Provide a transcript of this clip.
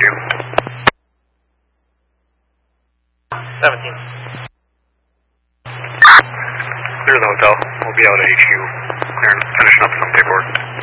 behind you. 17. Clear the hotel. We'll be out at HU, finishing up some paperwork.